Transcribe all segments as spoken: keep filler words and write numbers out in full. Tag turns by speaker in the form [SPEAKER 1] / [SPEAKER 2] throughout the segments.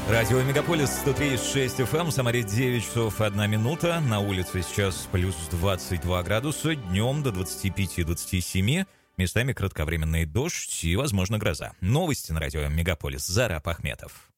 [SPEAKER 1] Радио Мегаполис сто три и шесть эф эм, в Самаре девять часов одна минута, на улице сейчас плюс двадцать два градуса, днем до двадцати пяти - двадцати семи, местами кратковременный дождь и, возможно, гроза. Новости на радио Мегаполис. Зараб Ахметов.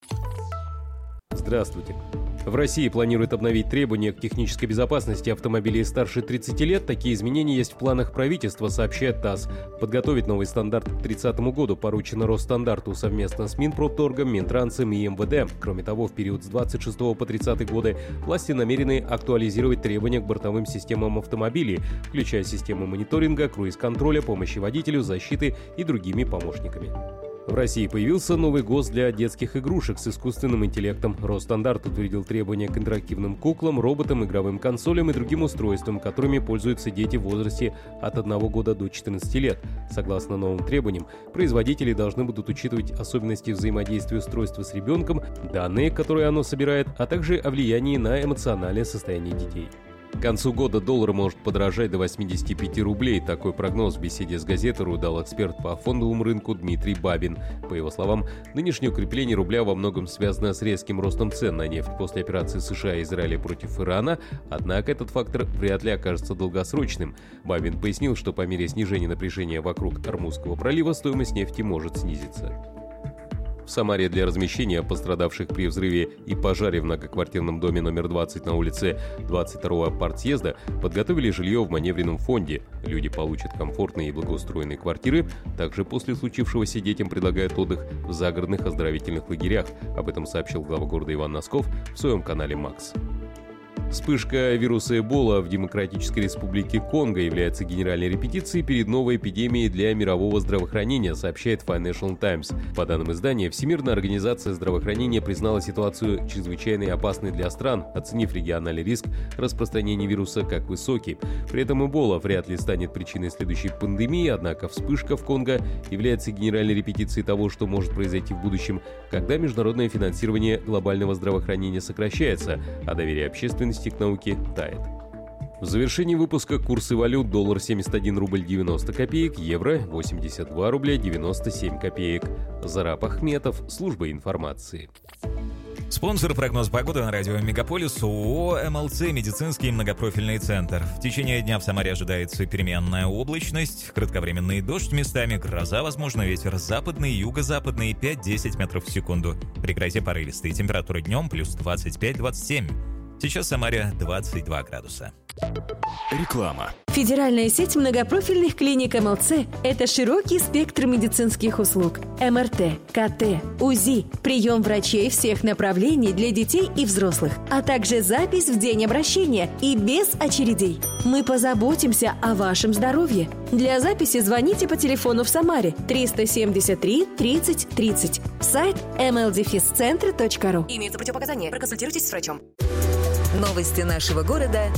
[SPEAKER 2] Здравствуйте. В России планируют обновить требования к технической безопасности автомобилей старше тридцати лет. Такие изменения есть в планах правительства, сообщает ТАСС. Подготовить новый стандарт к тридцатому году поручено Росстандарту совместно с Минпромторгом, Минтрансом и эм вэ дэ. Кроме того, в период с двадцать шестого по тридцатый годы власти намерены актуализировать требования к бортовым системам автомобилей, включая системы мониторинга, круиз-контроля, помощи водителю, защиты и другими помощниками. В России появился новый ГОСТ для детских игрушек с искусственным интеллектом. Росстандарт утвердил требования к интерактивным куклам, роботам, игровым консолям и другим устройствам, которыми пользуются дети в возрасте от одного года до четырнадцати лет. Согласно новым требованиям, производители должны будут учитывать особенности взаимодействия устройства с ребенком, данные, которые оно собирает, а также о влиянии на эмоциональное состояние детей. К концу года доллар может подорожать до восьмидесяти пяти рублей. Такой прогноз в беседе с газетой дал эксперт по фондовому рынку Дмитрий Бабин. По его словам, нынешнее укрепление рубля во многом связано с резким ростом цен на нефть после операции США и Израиля против Ирана, однако этот фактор вряд ли окажется долгосрочным. Бабин пояснил, что по мере снижения напряжения вокруг Ормузского пролива стоимость нефти может снизиться. В Самаре для размещения пострадавших при взрыве и пожаре в многоквартирном доме номер двадцать на улице двадцать второго партсъезда подготовили жилье в маневренном фонде. Люди получат комфортные и благоустроенные квартиры. Также после случившегося детям предлагают отдых в загородных оздоровительных лагерях. Об этом сообщил глава города Иван Носков в своем канале «Макс». Вспышка вируса Эбола в Демократической Республике Конго является генеральной репетицией перед новой эпидемией для мирового здравоохранения, сообщает Financial Times. По данным издания, Всемирная организация здравоохранения признала ситуацию чрезвычайно опасной для стран, оценив региональный риск распространения вируса как высокий. При этом Эбола вряд ли станет причиной следующей пандемии, однако вспышка в Конго является генеральной репетицией того, что может произойти в будущем, когда международное финансирование глобального здравоохранения сокращается, а доверие общественности к науке тает. В завершении выпуска курсы валют: доллар семьдесят один рубль девяносто копеек, евро восемьдесят два рубля девяносто семь копеек. Зараб Ахметов, служба информации.
[SPEAKER 1] Спонсор прогноз погоды на радио Мегаполис ООО эм эл цэ «Медицинский многопрофильный центр». В течение дня в Самаре ожидается переменная облачность, кратковременный дождь, местами гроза, возможно ветер западный, юго-западный пять-десять метров в секунду. При грозе порывистые, температура днем плюс двадцать пять - двадцать семь. Сейчас в Самаре двадцать два градуса.
[SPEAKER 3] Реклама.
[SPEAKER 4] Федеральная сеть многопрофильных клиник эм эл цэ – это широкий спектр медицинских услуг. эм эр тэ, ка тэ, УЗИ, прием врачей всех направлений для детей и взрослых, а также запись в день обращения и без очередей. Мы позаботимся о вашем здоровье. Для записи звоните по телефону в Самаре триста семьдесят три тридцать тридцать. Сайт эм эл дефис центр точка ру.
[SPEAKER 5] Имеются противопоказания. Проконсультируйтесь с врачом. Новости нашего города.